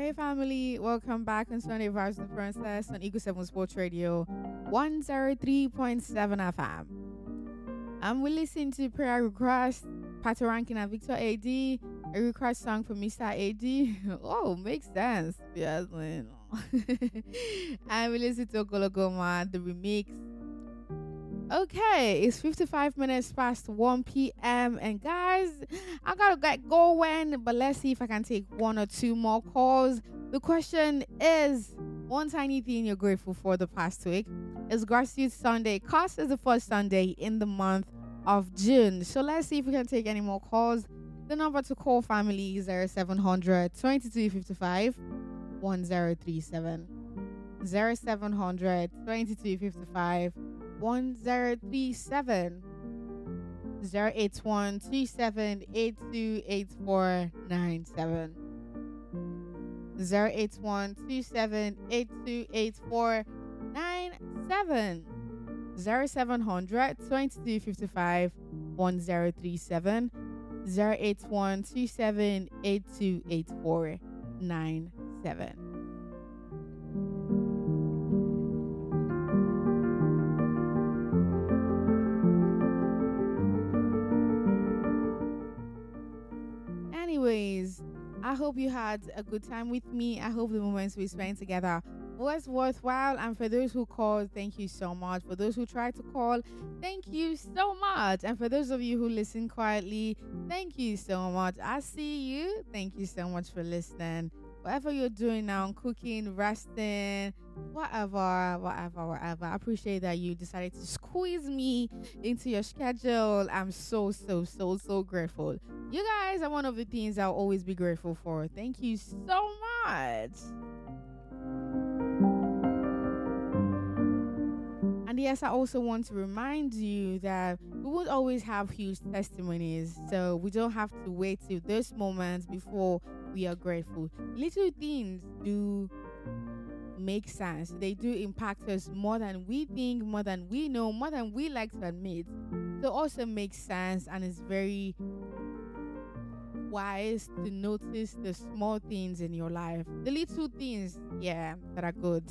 Hey family, welcome back on Sunday Vibes with the Princess on Eagle 7 Sports Radio 103.7 FM. We listening to prayer request, Pato Rankin and Victor AD, a request song from Mr. AD. Oh, makes sense. Yes, man. And we listen to Okologoma, the remix. Okay, it's 55 minutes past 1 p.m. And guys, I gotta get going, but let's see if I can take one or two more calls. The question is one tiny thing you're grateful for the past week. It's Gratitude Sunday. Cause is the first Sunday in the month of June. So let's see if we can take any more calls. The number to call family is 0700 2255 1037. 0700 2255 1037. 081 27828497. 081 27828497. 0700 2255 1037. 081 27828497. Anyways, I hope you had a good time with me. I hope the moments we spent together was worthwhile. And for those who called, thank you so much. For those who tried to call, thank you so much. And for those of you who listen quietly, thank you so much. I see you. Thank you so much for listening. Whatever you're doing now, cooking, resting, whatever. I appreciate that you decided to squeeze me into your schedule. I'm so grateful. You guys are one of the things I'll always be grateful for. Thank you so much. And yes, I also want to remind you that we won't always have huge testimonies. So we don't have to wait till those moments before we are grateful. Little things do make sense. They do impact us more than we think, more than we know, more than we like to admit. So also makes sense, and it's very wise to notice the small things in your life. The little things, that are good.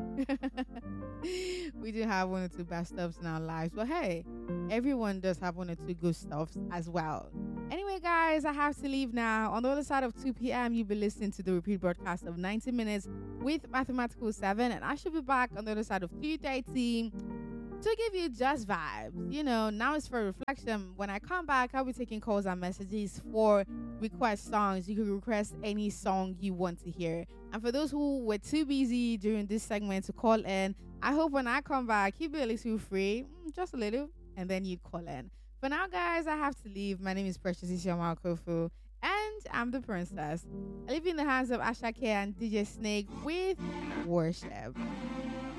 We do have one or two bad stuffs in our lives, but hey, everyone does have one or two good stuffs as well. Anyway, guys, I have to leave now. On the other side of 2 p.m., you'll be listening to the repeat broadcast of 90 Minutes with Mathematical 7, and I should be back on the other side of 3:30 to give you just vibes. You know, now it's for reflection. When I come back, I'll be taking calls and messages for request songs. You can request any song you want to hear. And for those who were too busy during this segment to call in, I hope when I come back, you'll be a little free, just a little, and then you'd call in. For now, guys, I have to leave. My name is Precious Isioma Kofu, and I'm the princess. I leave you in the hands of Ashake and DJ Snake with Worship.